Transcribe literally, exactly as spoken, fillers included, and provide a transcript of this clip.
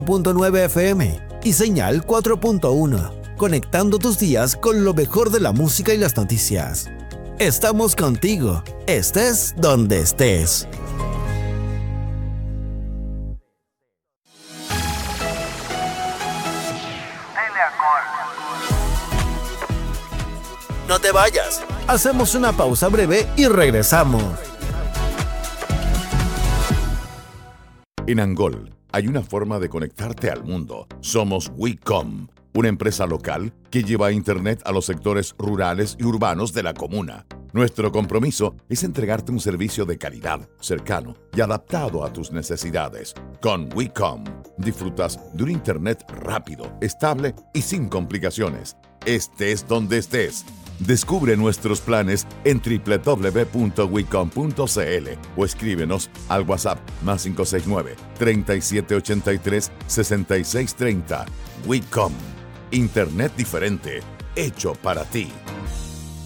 punto nueve F M y señal cuatro punto uno, conectando tus días con lo mejor de la música y las noticias. Estamos contigo, estés donde estés. No te vayas, hacemos una pausa breve y regresamos. En Angol hay una forma de conectarte al mundo. Somos WeCom, una empresa local que lleva Internet a los sectores rurales y urbanos de la comuna. Nuestro compromiso es entregarte un servicio de calidad, cercano y adaptado a tus necesidades. Con WeCom disfrutas de un Internet rápido, estable y sin complicaciones. Estés donde estés. Descubre nuestros planes en doble u doble u doble u punto wecom punto c l o escríbenos al WhatsApp más cinco seis nueve, tres siete ocho tres, seis seis tres cero. WeCom. Internet diferente, hecho para ti.